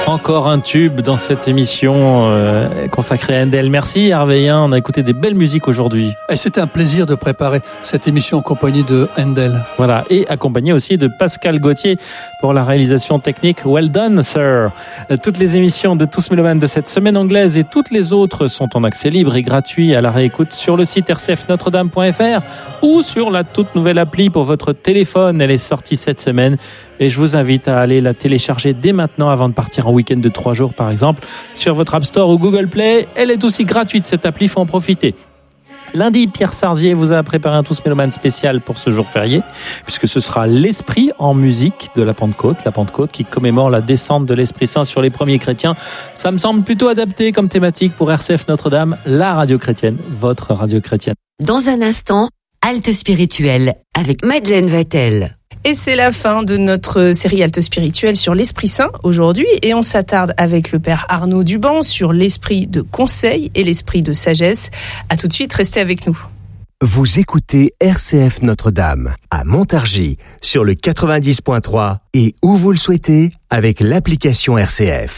Encore un tube dans cette émission consacrée à Handel. Merci Hervé, on a écouté des belles musiques aujourd'hui. Et c'était un plaisir de préparer cette émission en compagnie de Handel. Voilà, et accompagné aussi de Pascal Gauthier pour la réalisation technique. Well done, sir. Toutes les émissions de Tous Mélomanes de cette semaine anglaise et toutes les autres sont en accès libre et gratuit à la réécoute sur le site rcfnotredame.fr ou sur la toute nouvelle appli pour votre téléphone. Elle est sortie cette semaine et je vous invite à aller la télécharger dès maintenant avant de partir en week-end de 3 jours par exemple sur votre App Store ou Google Play. Elle est aussi gratuite cette appli, il faut en profiter. Lundi, Pierre Sarzier vous a préparé un Tous Mélomanes spécial pour ce jour férié, puisque ce sera l'Esprit en musique de la Pentecôte qui commémore la descente de l'Esprit Saint sur les premiers chrétiens. Ça me semble plutôt adapté comme thématique pour RCF Notre-Dame, la radio chrétienne, votre radio chrétienne. Dans un instant, Halte spirituelle avec Madeleine Vatel. Et c'est la fin de notre série Halte spirituelle sur l'Esprit Saint aujourd'hui. Et on s'attarde avec le Père Arnaud Duban sur l'esprit de conseil et l'esprit de sagesse. À tout de suite, restez avec nous. Vous écoutez RCF Notre-Dame à Montargis sur le 90.3 et où vous le souhaitez avec l'application RCF.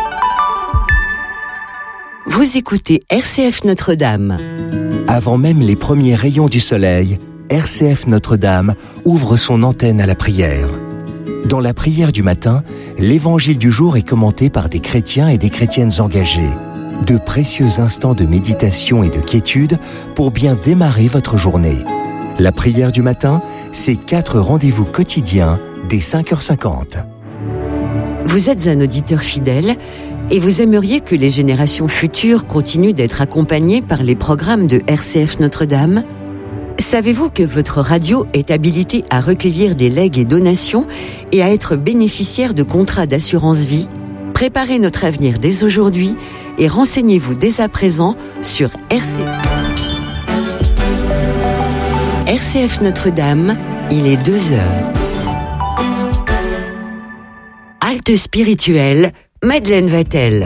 Vous écoutez RCF Notre-Dame. Avant même les premiers rayons du soleil, RCF Notre-Dame ouvre son antenne à la prière. Dans la prière du matin, l'évangile du jour est commenté par des chrétiens et des chrétiennes engagés. De précieux instants de méditation et de quiétude pour bien démarrer votre journée. La prière du matin, c'est 4 rendez-vous quotidiens dès 5h50. Vous êtes un auditeur fidèle et vous aimeriez que les générations futures continuent d'être accompagnées par les programmes de RCF Notre-Dame ? Savez-vous que votre radio est habilitée à recueillir des legs et donations et à être bénéficiaire de contrats d'assurance vie ? Préparez notre avenir dès aujourd'hui et renseignez-vous dès à présent sur RCF Notre-Dame, il est 2h. Halte spirituelle, Madeleine Vatel.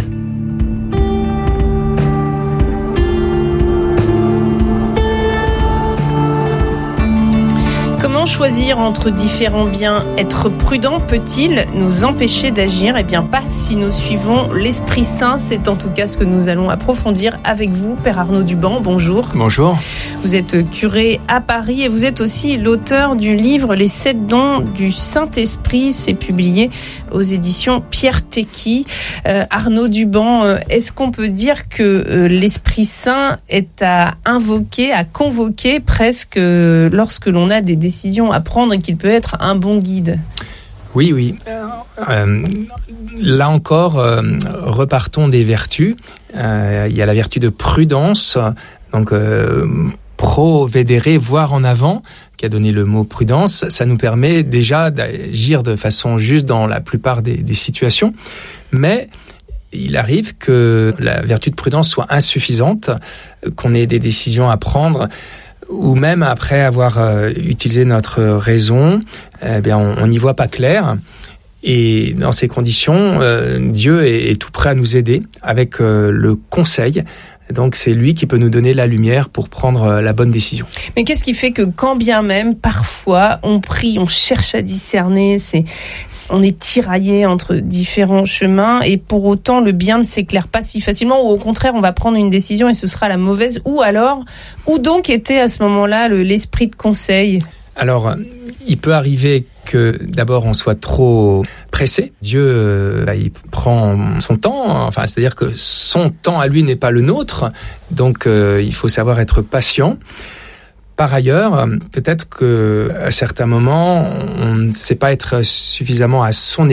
Comment choisir entre différents biens ? Être prudent peut-il nous empêcher d'agir ? Eh bien pas si nous suivons l'Esprit Saint. C'est en tout cas ce que nous allons approfondir avec vous, Père Arnaud Duban. Bonjour. Bonjour. Vous êtes curé à Paris et vous êtes aussi l'auteur du livre Les 7 dons du Saint-Esprit. C'est publié aux éditions Pierre Tecky. Arnaud Duban, est-ce qu'on peut dire que l'Esprit Saint est à invoquer, à convoquer presque lorsque l'on a des décisions à prendre et qu'il peut être un bon guide ? Oui. Là encore, repartons des vertus. Il y a la vertu de prudence, donc provedere, voir en avant, qui a donné le mot prudence. Ça nous permet déjà d'agir de façon juste dans la plupart des situations. Mais il arrive que la vertu de prudence soit insuffisante, qu'on ait des décisions à prendre, ou même après avoir utilisé notre raison, on n'y voit pas clair. Et dans ces conditions, Dieu est tout prêt à nous aider avec le conseil. Donc c'est lui qui peut nous donner la lumière pour prendre la bonne décision. Mais qu'est-ce qui fait que quand bien même, parfois, on prie, on cherche à discerner, on est tiraillé entre différents chemins et pour autant le bien ne s'éclaire pas si facilement ou au contraire on va prendre une décision et ce sera la mauvaise où donc était à ce moment-là l'esprit de conseil ? Alors, il peut arriver que d'abord on soit trop pressé. Dieu, il prend son temps, c'est-à-dire que son temps à lui n'est pas le nôtre, donc il faut savoir être patient. Par ailleurs, peut-être qu'à certains moments, on ne sait pas être suffisamment à son